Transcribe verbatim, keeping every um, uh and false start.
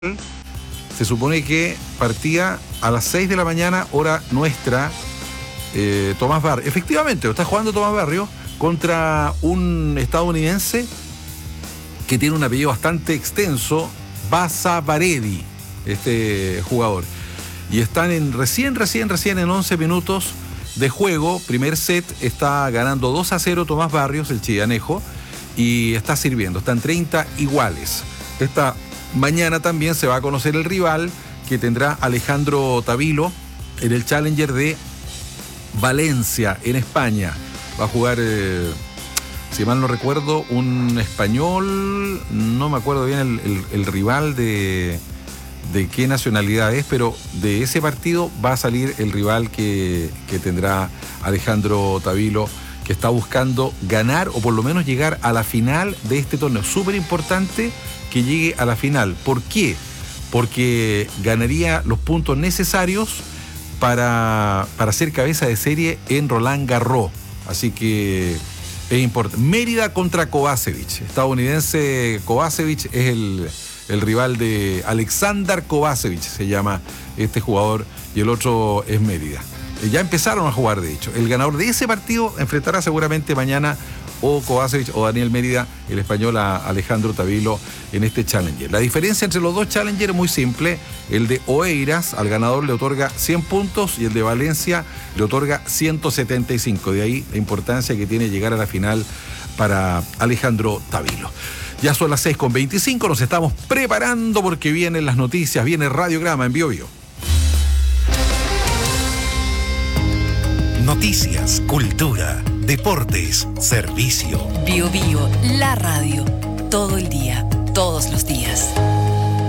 Se supone que partía a las seis de la mañana, hora nuestra, eh, Tomás Barrios. Efectivamente, está jugando Tomás Barrios contra un estadounidense que tiene un apellido bastante extenso, Basavaredi, este jugador. Y están en recién, recién, recién en once minutos de juego. Primer set, está ganando dos a cero Tomás Barrios, el chillanejo, y está sirviendo. Están treinta iguales. Esta mañana también se va a conocer el rival que tendrá Alejandro Tavilo en el Challenger de Valencia, en España. Va a jugar, eh, si mal no recuerdo, un español, no me acuerdo bien el, el, el rival de, de qué nacionalidad es, pero de ese partido va a salir el rival que, que tendrá Alejandro Tavilo, que está buscando ganar o por lo menos llegar a la final de este torneo. Súper importante que llegue a la final. ¿Por qué? Porque ganaría los puntos necesarios para, para ser cabeza de serie en Roland Garros. Así que es importante. Mérida contra Kovacevic. Estadounidense Kovacevic es el, el rival de Alexander Kovacevic, se llama este jugador, y el otro es Mérida. Ya empezaron a jugar, de hecho. El ganador de ese partido enfrentará seguramente mañana o Kovacevic o Daniel Mérida, el español, a Alejandro Tavilo en este Challenger. La diferencia entre los dos Challenger es muy simple. El de Oeiras al ganador le otorga cien puntos y el de Valencia le otorga ciento setenta y cinco. De ahí la importancia que tiene llegar a la final para Alejandro Tavilo. Ya son las seis con veinticinco, nos estamos preparando porque vienen las noticias, viene Radiograma en Bio Bio. Noticias, cultura, deportes, servicio. Bio Bio, la radio. Todo el día, todos los días.